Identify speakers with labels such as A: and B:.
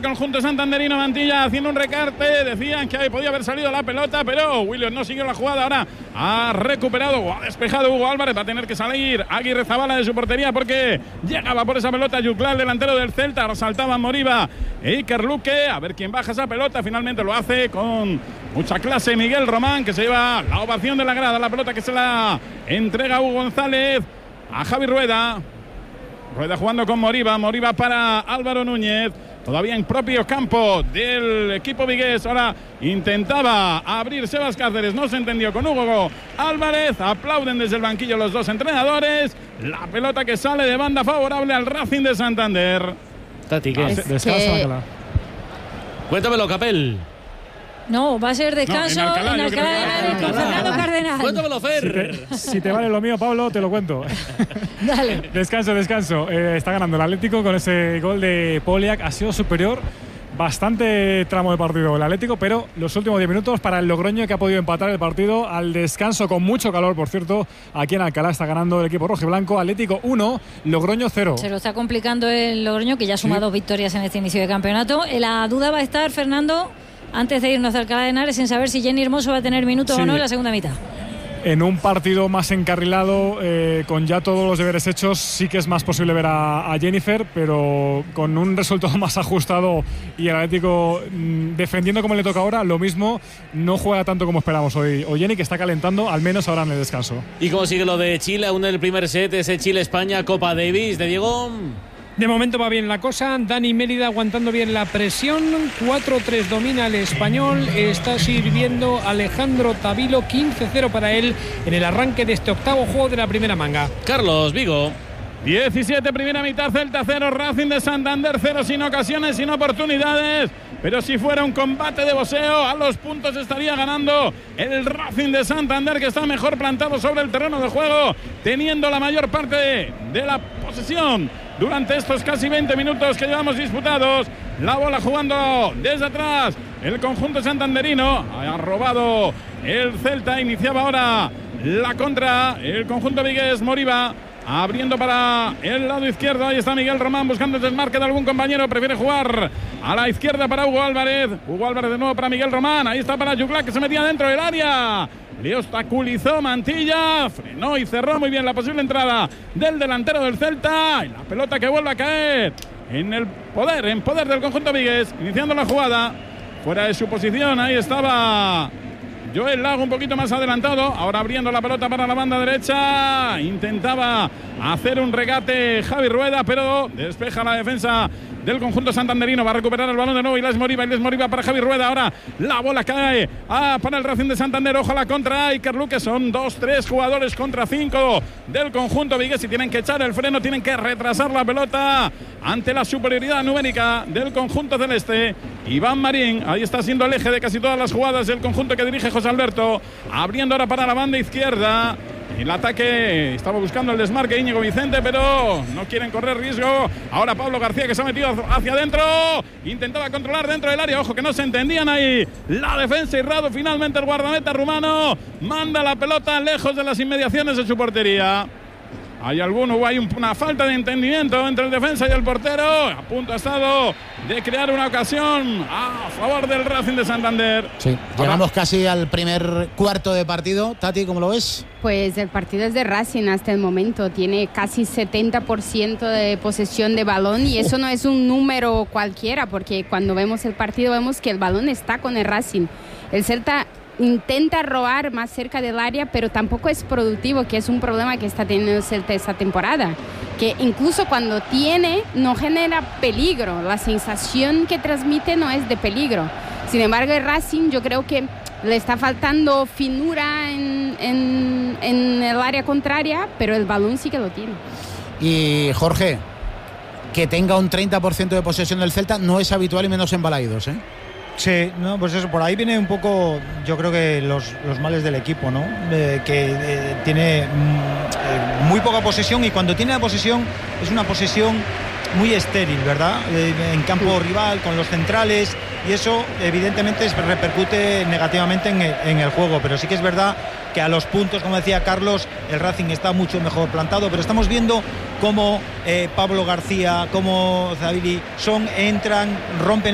A: conjunto santanderino. Mantilla haciendo un recarte. Decían que ahí podía haber salido la pelota, pero Williams no siguió la jugada. Ahora ha recuperado o ha despejado Hugo Álvarez. Va a tener que salir Aguirre Zabala de su portería porque llegaba por esa pelota Yuclá, el delantero del Celta. Ahora saltaban Moriba e Iker Luque. A ver quién baja esa pelota. Finalmente lo hace con mucha clase Miguel Román, que se lleva la ovación de la grada. La pelota que se la entrega Hugo González a Javi Rueda. Rueda jugando con Moriba. Moriba para Álvaro Núñez. Todavía en propio campo del equipo vigués. Ahora intentaba abrir Sebas Cáceres. No se entendió con Hugo Álvarez. Aplauden desde el banquillo los dos entrenadores. La pelota que sale de banda favorable al Racing de Santander.
B: Tati, ¿qué?
C: Descansa.
B: Cuéntamelo, Capel.
D: No, va a ser descanso en Alcalá de Henares con Fernando Cardenal.
B: Cuéntamelo, Fer.
C: Si te vale lo mío, Pablo, te lo cuento.
D: Dale.
C: Descanso. Está ganando el Atlético con ese gol de Poliak. Ha sido superior bastante tramo de partido el Atlético, pero los últimos 10 minutos para el Logroño, que ha podido empatar el partido al descanso con mucho calor, por cierto. Aquí en Alcalá está ganando el equipo rojiblanco. Atlético 1, Logroño 0.
D: Se lo está complicando el Logroño, que ya suma 2 victorias en este inicio de campeonato. La duda va a estar, Fernando, antes de irnos a Alcalá de Henares, en saber si Jenny Hermoso va a tener minutos o no en la segunda mitad.
C: En un partido más encarrilado, con ya todos los deberes hechos, sí que es más posible ver a Jennifer, pero con un resultado más ajustado y el Atlético defendiendo como le toca ahora, lo mismo, no juega tanto como esperamos hoy. O Jenny, que está calentando, al menos ahora en el descanso.
B: ¿Y cómo sigue lo de Chile? Aún en el primer set, ese Chile-España, Copa Davis de Diego.
E: De momento va bien la cosa. Dani Mérida aguantando bien la presión. 4-3 domina el español. Está sirviendo Alejandro Tavilo. 15-0 para él en el arranque de este octavo juego de la primera manga.
B: Carlos Vigo.
A: 17 primera mitad, Celta 0, Racing de Santander 0, sin ocasiones, sin oportunidades. Pero si fuera un combate de boxeo, a los puntos estaría ganando el Racing de Santander, que está mejor plantado sobre el terreno de juego, teniendo la mayor parte de la posesión durante estos casi 20 minutos que llevamos disputados. La bola jugando desde atrás el conjunto santanderino. Ha robado el Celta. Iniciaba ahora la contra el conjunto vigués. Moriba abriendo para el lado izquierdo. Ahí está Miguel Román buscando el desmarque de algún compañero. Prefiere jugar a la izquierda para Hugo Álvarez. Hugo Álvarez de nuevo para Miguel Román. Ahí está para Yuclá, que se metía dentro del área. Le obstaculizó Mantilla. Frenó y cerró muy bien la posible entrada del delantero del Celta. Y la pelota que vuelve a caer en poder del conjunto vigués. Iniciando la jugada. Fuera de su posición. Ahí estaba Joel Lago un poquito más adelantado. Ahora abriendo la pelota para la banda derecha. Intentaba hacer un regate Javi Rueda, pero despeja la defensa del conjunto santanderino. Va a recuperar el balón de nuevo Ilés Moriba para Javi Rueda. Ahora la bola cae para el Racing de Santander. Ojalá contra Iker Luque. Son 2-3 jugadores contra 5 del conjunto vigués. Y tienen que echar el freno, tienen que retrasar la pelota ante la superioridad numérica del conjunto celeste. Iván Marín, ahí está siendo el eje de casi todas las jugadas del conjunto que dirige José Alberto. Abriendo ahora para la banda izquierda. El ataque estaba buscando el desmarque Íñigo Vicente, pero no quieren correr riesgo. Ahora Pablo García, que se ha metido hacia adentro. Intentaba controlar dentro del área. Ojo, que no se entendían ahí la defensa. Y Rado, finalmente el guardameta rumano manda la pelota lejos de las inmediaciones de su portería. Hay una falta de entendimiento entre el defensa y el portero. A punto ha estado de crear una ocasión a favor del Racing de Santander.
F: Sí, llegamos casi al primer cuarto de partido. Tati, ¿cómo lo ves?
G: Pues el partido es de Racing hasta el momento. Tiene casi 70% de posesión de balón y eso no es un número cualquiera, porque cuando vemos el partido vemos que el balón está con el Racing. El Celta intenta robar más cerca del área, pero tampoco es productivo, que es un problema que está teniendo el Celta esta temporada, que incluso cuando tiene no genera peligro, la sensación que transmite no es de peligro. Sin embargo, el Racing yo creo que le está faltando finura en el área contraria, pero el balón sí que lo tiene.
F: Y Jorge, que tenga un 30% de posesión del Celta no es habitual y menos en Balaídos, ¿eh?
H: Sí, no, pues eso, por ahí viene un poco, yo creo que los males del equipo, ¿no? Que tiene muy poca posesión, y cuando tiene la posesión es una posesión muy estéril, ¿verdad? En campo rival, con los centrales, y eso evidentemente repercute negativamente en el juego, pero sí que es verdad que a los puntos, como decía Carlos, el Racing está mucho mejor plantado, pero estamos viendo cómo Pablo García, cómo Zavili entran, rompen